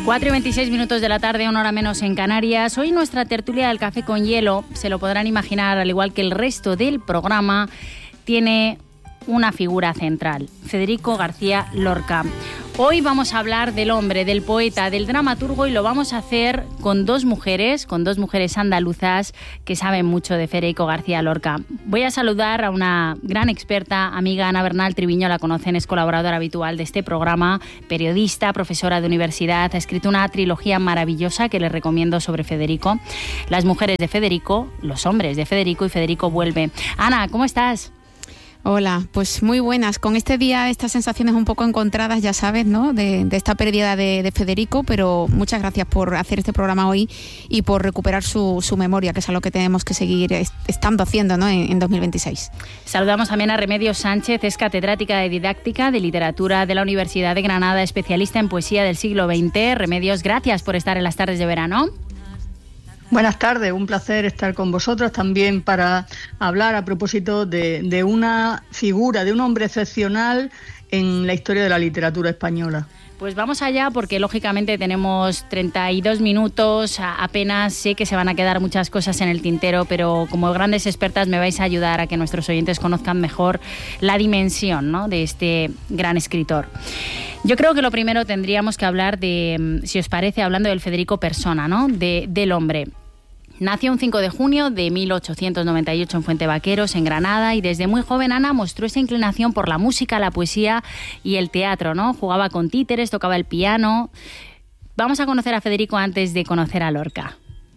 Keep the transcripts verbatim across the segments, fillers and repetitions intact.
cuatro y veintiséis minutos de la tarde, una hora menos en Canarias. Hoy nuestra tertulia del Café con Hielo, se lo podrán imaginar, al igual que el resto del programa, tiene una figura central, Federico García Lorca. Hoy vamos a hablar del hombre, del poeta, del dramaturgo, y lo vamos a hacer con dos mujeres, con dos mujeres andaluzas que saben mucho de Federico García Lorca. Voy a saludar a una gran experta, amiga, Ana Bernal Triviño, la conocen, es colaboradora habitual de este programa, periodista, profesora de universidad, ha escrito una trilogía maravillosa que les recomiendo sobre Federico, Las mujeres de Federico, Los hombres de Federico y Federico vuelve. Ana, ¿cómo estás? Hola, pues muy buenas. Con este día, estas sensaciones un poco encontradas, ya sabes, ¿no? De, de esta pérdida de, de Federico, pero muchas gracias por hacer este programa hoy y por recuperar su, su memoria, que es algo que tenemos que seguir est- estando haciendo, ¿no? En, en dos mil veintiséis. Saludamos también a Remedios Sánchez, es catedrática de Didáctica de Literatura de la Universidad de Granada, especialista en poesía del siglo veinte. Remedios, gracias por estar en las tardes de verano. Buenas tardes, un placer estar con vosotros también para hablar a propósito de, de una figura, de un hombre excepcional en la historia de la literatura española. Pues vamos allá porque lógicamente tenemos treinta y dos minutos, apenas sé que se van a quedar muchas cosas en el tintero, pero como grandes expertas me vais a ayudar a que nuestros oyentes conozcan mejor la dimensión, ¿no?, de este gran escritor. Yo creo que lo primero tendríamos que hablar de, si os parece, hablando del Federico persona, ¿no?, de, del hombre. Nació un cinco de junio de mil ochocientos noventa y ocho en Fuentevaqueros, en Granada, y desde muy joven Ana mostró esa inclinación por la música, la poesía y el teatro, ¿no? Jugaba con títeres, tocaba el piano. Vamos a conocer a Federico antes de conocer a Lorca.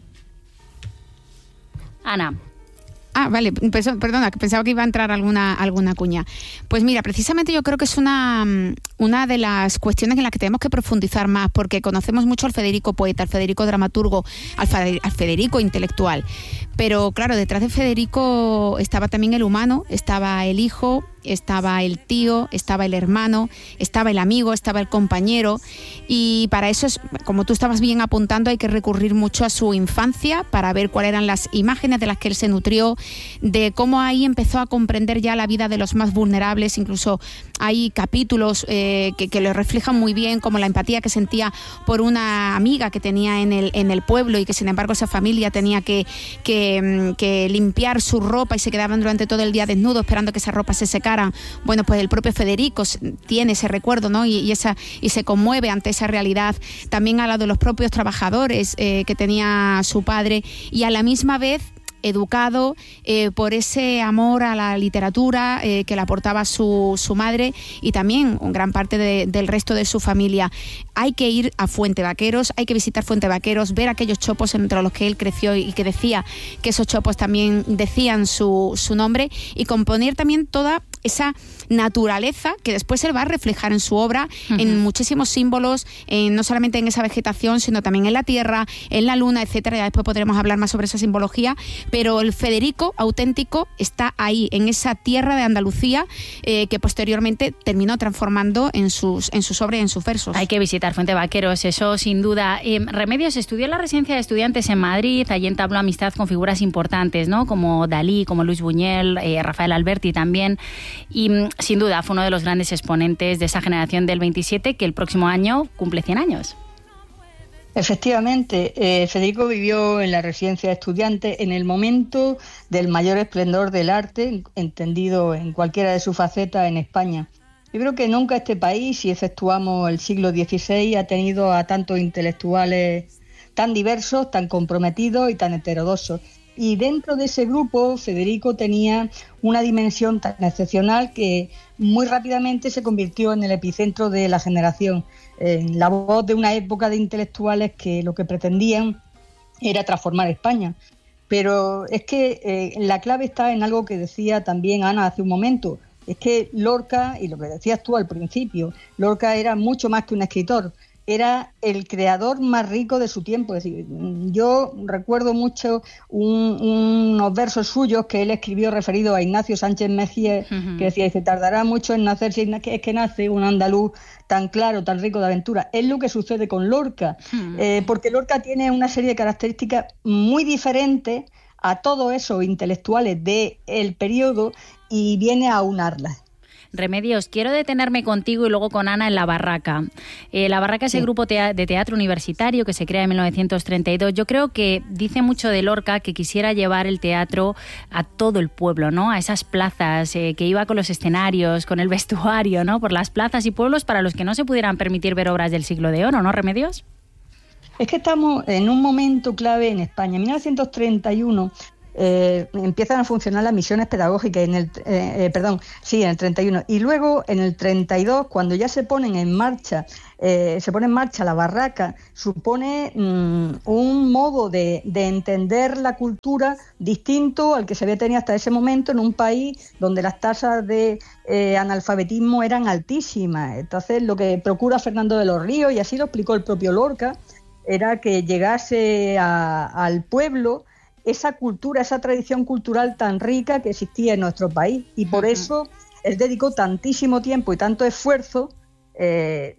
Ana. Ah, vale, perdona, que pensaba que iba a entrar alguna, alguna cuña. Pues mira, precisamente yo creo que es una, una de las cuestiones en las que tenemos que profundizar más, porque conocemos mucho al Federico poeta, al Federico dramaturgo, al, Fede, al Federico intelectual. Pero claro, detrás de Federico estaba también el humano, estaba el hijo, estaba el tío, estaba el hermano, estaba el amigo, estaba el compañero, y para eso, es, como tú estabas bien apuntando, hay que recurrir mucho a su infancia para ver cuáles eran las imágenes de las que él se nutrió, de cómo ahí empezó a comprender ya la vida de los más vulnerables. Incluso hay capítulos eh, que, que le reflejan muy bien, como la empatía que sentía por una amiga que tenía en el, en el pueblo, y que sin embargo esa familia tenía que, que, que limpiar su ropa y se quedaban durante todo el día desnudos esperando que esa ropa se secara. Bueno, pues el propio Federico tiene ese recuerdo, ¿no? Y, y, esa, y se conmueve ante esa realidad. También habla de los propios trabajadores eh, que tenía su padre, y a la misma vez educado eh, por ese amor a la literatura eh, que le aportaba su, su madre, y también gran parte de, del resto de su familia. Hay que ir a Fuentevaqueros, hay que visitar Fuentevaqueros, ver aquellos chopos entre los que él creció y que decía que esos chopos también decían su, su nombre, y componer también toda esa naturaleza que después él va a reflejar en su obra, uh-huh. en muchísimos símbolos, en, no solamente en esa vegetación, sino también en la tierra, en la luna, etcétera. Ya después podremos hablar más sobre esa simbología, pero el Federico auténtico está ahí, en esa tierra de Andalucía, eh, que posteriormente terminó transformando en sus, en sus obras y en sus versos. Hay que visitar Fuentevaqueros, eso sin duda. Eh, Remedios estudió en la residencia de estudiantes en Madrid, allí entabló amistad con figuras importantes, ¿no?, como Dalí, como Luis Buñuel, eh, Rafael Alberti también, y sin duda fue uno de los grandes exponentes de esa generación del veintisiete, que el próximo año cumple cien años. Efectivamente, eh, Federico vivió en la residencia de estudiantes en el momento del mayor esplendor del arte, entendido en cualquiera de sus facetas, en España. Yo creo que nunca este país, si exceptuamos el siglo dieciséis, ha tenido a tantos intelectuales tan diversos, tan comprometidos y tan heterodoxos. Y dentro de ese grupo, Federico tenía una dimensión tan excepcional que muy rápidamente se convirtió en el epicentro de la generación, en la voz de una época de intelectuales que lo que pretendían era transformar España. Pero es que eh, la clave está en algo que decía también Ana hace un momento, es que Lorca, y lo que decías tú al principio, Lorca era mucho más que un escritor. Era el creador más rico de su tiempo. Es decir, yo recuerdo mucho un, unos versos suyos que él escribió referidos a Ignacio Sánchez Mejía, uh-huh. que decía, dice, tardará mucho en nacer si es que nace un andaluz tan claro, tan rico de aventura. Es lo que sucede con Lorca, uh-huh. eh, porque Lorca tiene una serie de características muy diferentes a todos esos intelectuales del periodo y viene a aunarlas. Remedios, quiero detenerme contigo y luego con Ana en La Barraca. Eh, La Barraca es sí. el grupo tea- de teatro universitario que se crea en mil novecientos treinta y dos. Yo creo que dice mucho de Lorca que quisiera llevar el teatro a todo el pueblo, ¿no? A esas plazas, eh, que iba con los escenarios, con el vestuario, ¿no? Por las plazas y pueblos para los que no se pudieran permitir ver obras del Siglo de Oro, ¿no, Remedios? Es que estamos en un momento clave en España. En mil novecientos treinta y uno eh, empiezan a funcionar las misiones pedagógicas, en el, eh, eh, perdón, sí, en el treinta y uno. Y luego, en el treinta y dos, cuando ya se ponen en marcha, eh, se pone en marcha la barraca, supone mmm, un modo de, de entender la cultura distinto al que se había tenido hasta ese momento en un país donde las tasas de eh, analfabetismo eran altísimas. Entonces, lo que procura Fernando de los Ríos, y así lo explicó el propio Lorca, era que llegase a, al pueblo esa cultura, esa tradición cultural tan rica que existía en nuestro país. Y por uh-huh. eso él dedicó tantísimo tiempo y tanto esfuerzo eh,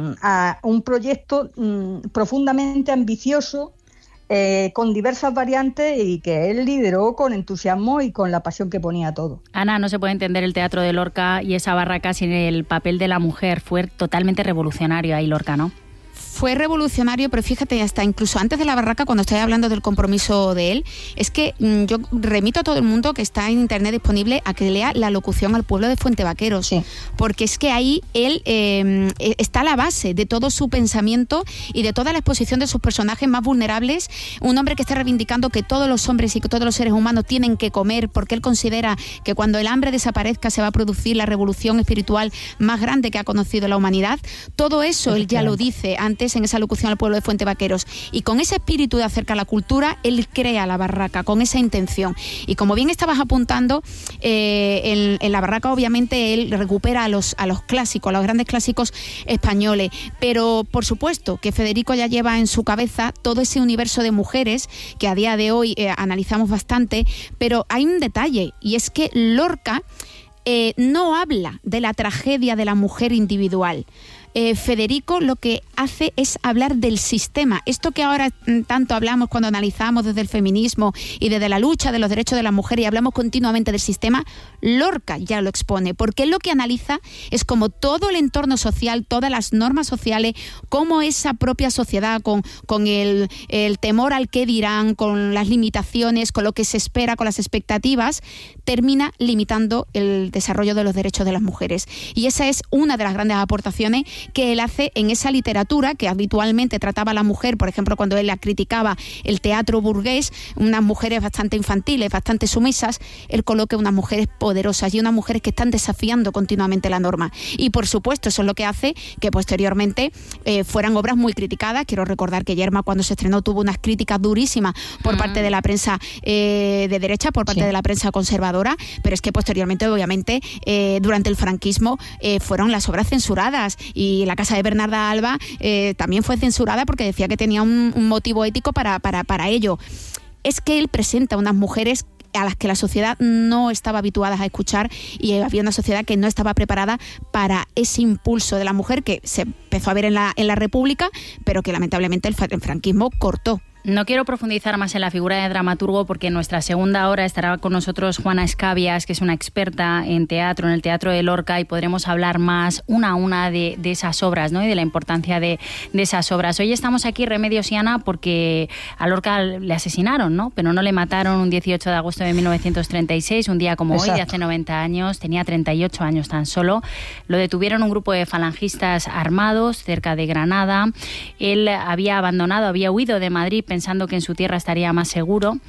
a un proyecto mm, profundamente ambicioso, eh, con diversas variantes, y que él lideró con entusiasmo y con la pasión que ponía a todo. Ana, no se puede entender el teatro de Lorca y esa barraca sin el papel de la mujer. Fue totalmente revolucionario ahí Lorca, ¿no? Fue revolucionario, pero fíjate, hasta incluso antes de la barraca, cuando estoy hablando del compromiso de él, es que mmm, yo remito a todo el mundo que está en internet disponible a que lea La locución al pueblo de Fuentevaqueros, sí. porque es que ahí él eh, está la base de todo su pensamiento y de toda la exposición de sus personajes más vulnerables. Un hombre que está reivindicando que todos los hombres y que todos los seres humanos tienen que comer, porque él considera que cuando el hambre desaparezca se va a producir la revolución espiritual más grande que ha conocido la humanidad. Todo eso él ya lo dice antes en esa locución al pueblo de Fuentevaqueros, y con ese espíritu de acercar la cultura él crea la barraca con esa intención. Y como bien estabas apuntando, eh, en, en la barraca obviamente él recupera a los, a los clásicos, a los grandes clásicos españoles, pero por supuesto que Federico ya lleva en su cabeza todo ese universo de mujeres que a día de hoy eh, analizamos bastante, pero hay un detalle, y es que Lorca eh, no habla de la tragedia de la mujer individual. Eh, Federico lo que hace es hablar del sistema. Esto que ahora mm, tanto hablamos cuando analizamos desde el feminismo y desde la lucha de los derechos de la mujer, y hablamos continuamente del sistema, Lorca ya lo expone, porque él lo que analiza es como todo el entorno social, todas las normas sociales, cómo esa propia sociedad, con, con el, el temor al qué dirán, con las limitaciones, con lo que se espera, con las expectativas, termina limitando el desarrollo de los derechos de las mujeres. Y esa es una de las grandes aportaciones que él hace en esa literatura que habitualmente trataba a la mujer. Por ejemplo, cuando él la criticaba el teatro burgués, unas mujeres bastante infantiles, bastante sumisas, él coloca unas mujeres poderosas y unas mujeres que están desafiando continuamente la norma. Y por supuesto eso es lo que hace que posteriormente eh, fueran obras muy criticadas. Quiero recordar que Yerma, cuando se estrenó, tuvo unas críticas durísimas por uh-huh. parte de la prensa eh, de derecha, por parte sí. de la prensa conservadora, pero es que posteriormente, obviamente, eh, durante el franquismo eh, fueron las obras censuradas. Y Y la casa de Bernarda Alba eh, también fue censurada porque decía que tenía un, un motivo ético para, para, para ello. Es que él presenta unas mujeres a las que la sociedad no estaba habituada a escuchar, y había una sociedad que no estaba preparada para ese impulso de la mujer que se empezó a ver en la, en la República, pero que lamentablemente el, el franquismo cortó. No quiero profundizar más en la figura de dramaturgo, porque en nuestra segunda hora estará con nosotros Juana Escabias, que es una experta en teatro, en el teatro de Lorca, y podremos hablar más una a una de, de esas obras, ¿no? Y de la importancia de, de esas obras. Hoy estamos aquí, Remedios y Ana, porque a Lorca le asesinaron, ¿no? Pero no le mataron un dieciocho de agosto de mil novecientos treinta y seis, un día como Exacto. hoy, de hace noventa años, tenía treinta y ocho años tan solo. Lo detuvieron un grupo de falangistas armados cerca de Granada. Él había abandonado, había huido de Madrid pensando que en su tierra estaría más seguro,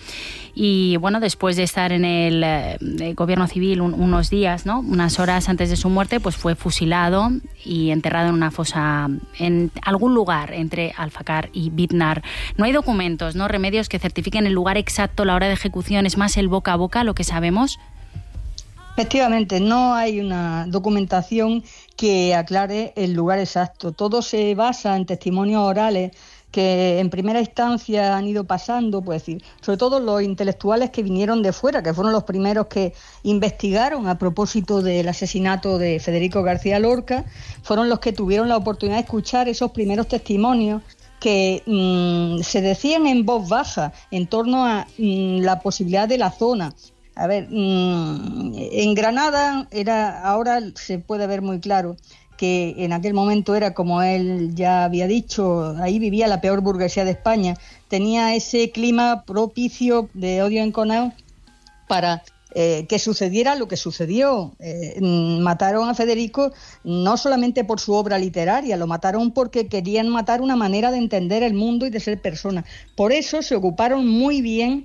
y bueno, después de estar en el eh, gobierno civil un, unos días, ¿no? unas horas antes de su muerte, pues fue fusilado y enterrado en una fosa en algún lugar entre Alfacar y Biznar. No hay documentos, ¿no? Remedios, que certifiquen el lugar exacto, la hora de ejecución. Es más el boca a boca lo que sabemos. Efectivamente, no hay una documentación que aclare el lugar exacto. Todo se basa en testimonios orales que en primera instancia han ido pasando, pues decir, sobre todo los intelectuales que vinieron de fuera, que fueron los primeros que investigaron a propósito del asesinato de Federico García Lorca, fueron los que tuvieron la oportunidad de escuchar esos primeros testimonios que mmm, se decían en voz baja en torno a mmm, la posibilidad de la zona. A ver, mmm, en Granada era, ahora se puede ver muy claro que en aquel momento era, como él ya había dicho, ahí vivía la peor burguesía de España, tenía ese clima propicio de odio enconado para eh, que sucediera lo que sucedió. Eh, mataron a Federico no solamente por su obra literaria, lo mataron porque querían matar una manera de entender el mundo y de ser persona. Por eso se ocuparon muy bien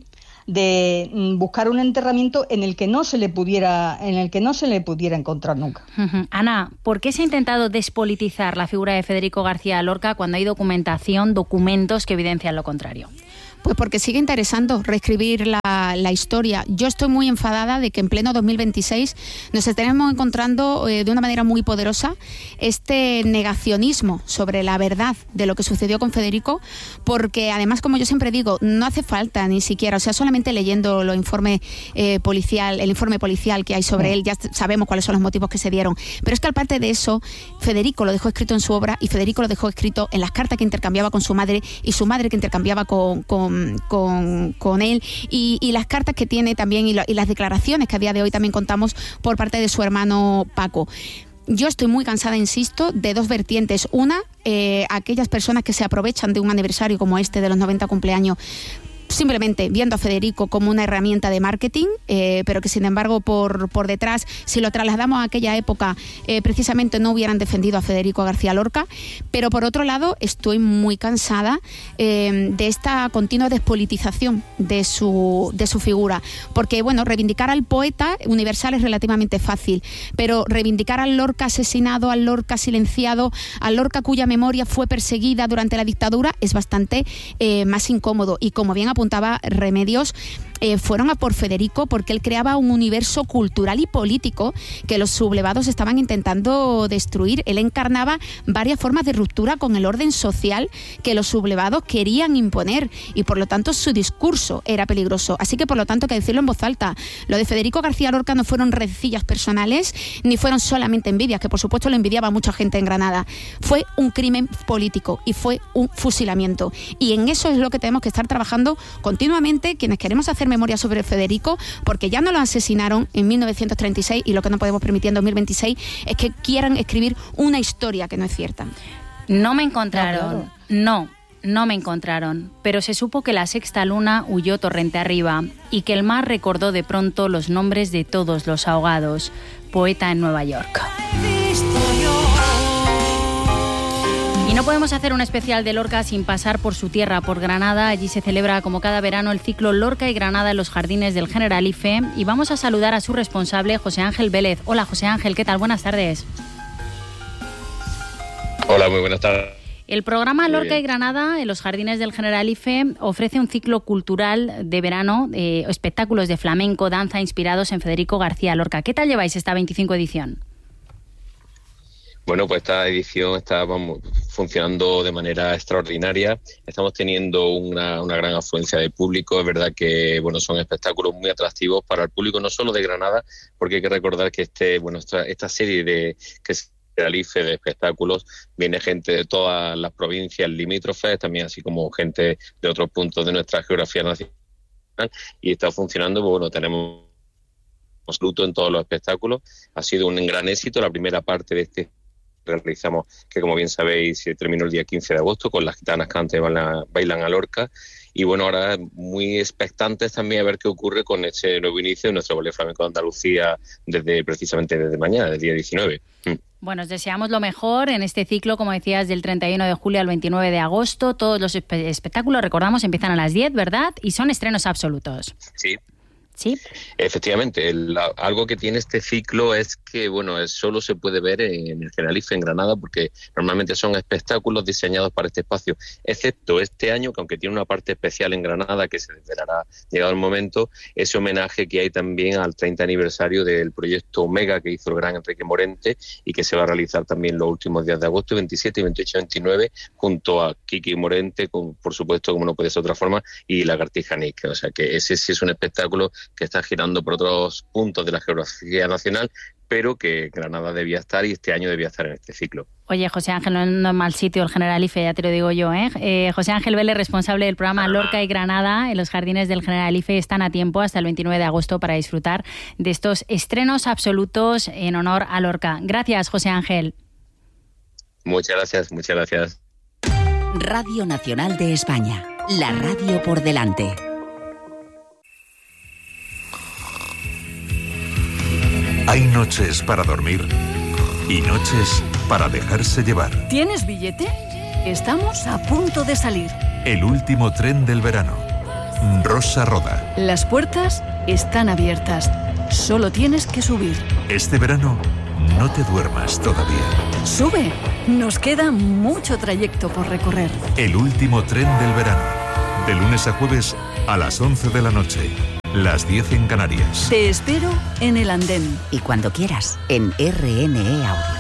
de buscar un enterramiento en el que no se le pudiera, en el que no se le pudiera encontrar nunca. Uh-huh. Ana, ¿por qué se ha intentado despolitizar la figura de Federico García Lorca cuando hay documentación, documentos que evidencian lo contrario? Pues porque sigue interesando reescribir la, la historia. Yo estoy muy enfadada de que en pleno dos mil veintiséis nos estemos encontrando eh, de una manera muy poderosa este negacionismo sobre la verdad de lo que sucedió con Federico, porque además, como yo siempre digo, no hace falta ni siquiera, o sea, solamente leyendo los informes eh, policial, el informe policial que hay sobre él, ya sabemos cuáles son los motivos que se dieron. Pero es que aparte de eso, Federico lo dejó escrito en su obra y Federico lo dejó escrito en las cartas que intercambiaba con su madre y su madre que intercambiaba con, con Con, con él y, y las cartas que tiene también y, lo, y las declaraciones que a día de hoy también contamos por parte de su hermano Paco. Yo estoy muy cansada, insisto, de dos vertientes. Una, eh, aquellas personas que se aprovechan de un aniversario como este de los noventa cumpleaños simplemente viendo a Federico como una herramienta de marketing, eh, pero que sin embargo por, por detrás, si lo trasladamos a aquella época, eh, precisamente no hubieran defendido a Federico García Lorca. Pero por otro lado, estoy muy cansada eh, de esta continua despolitización de su, de su figura, porque bueno, reivindicar al poeta universal es relativamente fácil, pero reivindicar al Lorca asesinado, al Lorca silenciado, al Lorca cuya memoria fue perseguida durante la dictadura es bastante eh, más incómodo. Y como bien apuntaba Remedios, eh, fueron a por Federico porque él creaba un universo cultural y político que los sublevados estaban intentando destruir. Él encarnaba varias formas de ruptura con el orden social que los sublevados querían imponer y por lo tanto su discurso era peligroso. Así que por lo tanto hay que decirlo en voz alta, lo de Federico García Lorca no fueron rencillas personales ni fueron solamente envidias, que por supuesto lo envidiaba mucha gente en Granada. Fue un crimen político y fue un fusilamiento, y en eso es lo que tenemos que estar trabajando continuamente quienes queremos hacer memoria sobre Federico, porque ya no lo asesinaron en mil novecientos treinta y seis y lo que no podemos permitir en dos mil veintiséis es que quieran escribir una historia que no es cierta. No me encontraron, no, no me encontraron, pero se supo que la sexta luna huyó torrente arriba y que el mar recordó de pronto los nombres de todos los ahogados. Poeta en Nueva York. Y no podemos hacer un especial de Lorca sin pasar por su tierra, por Granada. Allí se celebra como cada verano el ciclo Lorca y Granada en los jardines del Generalife. Y vamos a saludar a su responsable, José Ángel Vélez. Hola, José Ángel, ¿qué tal? Buenas tardes. Hola, muy buenas tardes. El programa Lorca y Granada en los jardines del Generalife ofrece un ciclo cultural de verano, eh, espectáculos de flamenco, danza inspirados en Federico García Lorca. ¿Qué tal lleváis esta veinticinco edición? Bueno, pues esta edición está vamos, funcionando de manera extraordinaria. Estamos teniendo una, una gran afluencia de público. Es verdad que bueno, son espectáculos muy atractivos para el público, no solo de Granada, porque hay que recordar que este bueno esta, esta serie de que es Generalife de espectáculos viene gente de todas las provincias limítrofes, también así como gente de otros puntos de nuestra geografía nacional, y está funcionando. Pues bueno, tenemos absoluto en todos los espectáculos. Ha sido un gran éxito la primera parte de este realizamos, que como bien sabéis se terminó el día quince de agosto con las gitanas cantan y bailan, bailan a Lorca, y bueno, ahora muy expectantes también a ver qué ocurre con ese nuevo inicio de nuestro Ballet Flamenco de Andalucía desde precisamente desde mañana, el día diecinueve. Mm. Bueno, os deseamos lo mejor en este ciclo, como decías, del treinta y uno de julio al veintinueve de agosto. Todos los espe- espectáculos, recordamos, empiezan a las diez, ¿verdad? Y son estrenos absolutos. Sí. Sí. Efectivamente, el, algo que tiene este ciclo es que bueno, es, solo se puede ver en el Generalife en Granada, porque normalmente son espectáculos diseñados para este espacio, excepto este año, que aunque tiene una parte especial en Granada que se desvelará llegado el momento, ese homenaje que hay también al treinta aniversario del proyecto Omega que hizo el gran Enrique Morente y que se va a realizar también los últimos días de agosto, veintisiete, veintiocho, veintinueve, junto a Kiki Morente, con, por supuesto, como no puede ser de otra forma, y Lagartija Nick. O sea que ese sí es un espectáculo que está girando por otros puntos de la geografía nacional, pero que Granada debía estar y este año debía estar en este ciclo. Oye, José Ángel, no, no es mal sitio el Generalife, ya te lo digo yo, ¿eh? eh José Ángel Vélez, responsable del programa Lorca y Granada en los jardines del Generalife, están a tiempo hasta el veintinueve de agosto para disfrutar de estos estrenos absolutos en honor a Lorca. Gracias, José Ángel. Muchas gracias, muchas gracias. Radio Nacional de España, la radio por delante. Hay noches para dormir y noches para dejarse llevar. ¿Tienes billete? Estamos a punto de salir. El último tren del verano. Rosa Roda. Las puertas están abiertas. Solo tienes que subir. Este verano no te duermas todavía. Sube. Nos queda mucho trayecto por recorrer. El último tren del verano. De lunes a jueves a las once de la noche. Las diez en Canarias. Te espero en el andén. Y cuando quieras, en R N E Audio.